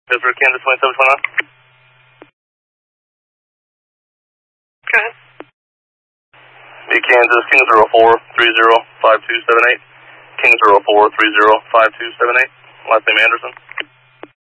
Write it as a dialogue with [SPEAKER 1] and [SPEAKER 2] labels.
[SPEAKER 1] Good for Kansas 2729. Go ahead. Be Kansas, King 04305278. King 04305278. Last name Anderson.